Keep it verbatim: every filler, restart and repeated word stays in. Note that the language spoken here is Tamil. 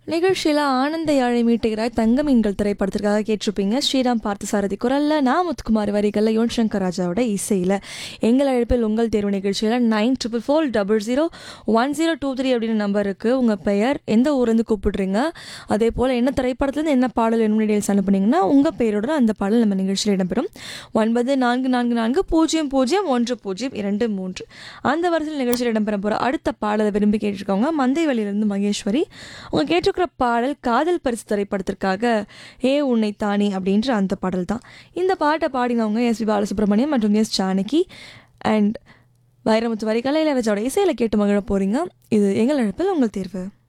நிகழ்ச்சியில் ஆனந்த யாழை மீட்டுகிறாய் தங்க மீன்கள் திரைப்படத்திற்காக கேட்டிருப்பீங்க. ஸ்ரீராம் பார்த்தசாரதி குரலில் நான் முத்துக்குமார் வரிகளில் யுவன் சங்கர் ராஜாவோட இசையில். எங்கள் அழைப்பில் உங்கள் தேர்வு நிகழ்ச்சியில் nine triple four double zero one zero two three அப்படின்னு நம்பர் இருக்குது. உங்கள் பெயர், எந்த ஊர்லேருந்து கூப்பிடுறீங்க, அதே போல் என்ன திரைப்படத்துலேருந்து என்ன பாடல் என்ன டீடைல்ஸ் அனுப்புனீங்கன்னா உங்கள் பெயரோட அந்த பாடல் நம்ம நிகழ்ச்சியில் இடம்பெறும். ஒன்பது நான்கு நான்கு நான்கு பூஜ்ஜியம் பூஜ்ஜியம் ஒன்று பூஜ்ஜியம் இரண்டு மூன்று அந்த வருஷத்தில் நிகழ்ச்சியில் இடம்பெற போகிற அடுத்த பாடலை விரும்பி கேட்டிருக்கவங்க மந்தைவெளியிலிருந்து மகேஸ்வரி. உங்கள் கேட்டு பாடல் காதல் பரிசு திரைப்படத்திற்காக ஏ உன்னை தானே அப்படின்ற அந்த பாடல் தான். இந்த பாட்டை பாடினவங்க எஸ் பி பாலசுப்ரமணியம் மற்றும் எஸ் ஜானகி அண்ட் வைரமுத்து வரிகளை இளையராஜாவோட இசையில் கேட்டு மகிழ போறீங்க. இது எங்கள் அழைப்பில் உங்கள் தேர்வு.